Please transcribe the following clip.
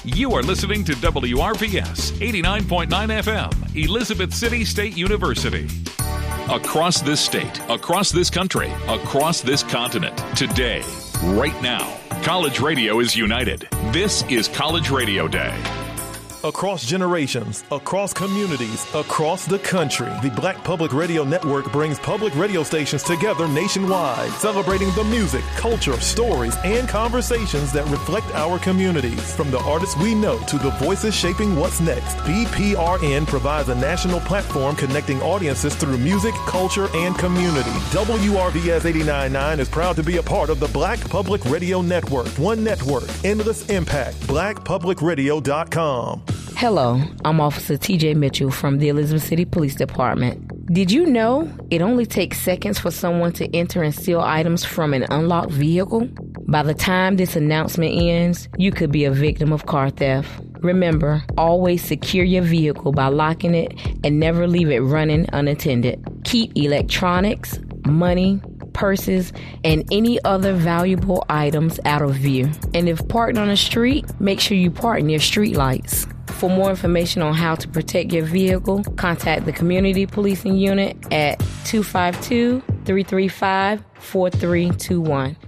You are listening to WRVS 89.9 FM, Elizabeth City State University. Across this state, across this country, across this continent, today, right now, college radio is united. This is College Radio Day. Across generations, across communities, across the country, the Black Public Radio Network brings public radio stations together nationwide, celebrating the music, culture, stories, and conversations that reflect our communities. From the artists we know to the voices shaping what's next, BPRN provides a national platform connecting audiences through music, culture, and community. WRVS 89.9 is proud to be a part of the Black Public Radio Network. One network, endless impact, blackpublicradio.com. Hello, I'm Officer TJ Mitchell from the Elizabeth City Police Department. Did you know it only takes seconds for someone to enter and steal items from an unlocked vehicle? By the time this announcement ends, you could be a victim of car theft. Remember, always secure your vehicle by locking it and never leave it running unattended. Keep electronics, money, purses, and any other valuable items out of view. And if parked on a street, make sure you park near street lights. For more information on how to protect your vehicle, contact the Community Policing Unit at 252-335-4321.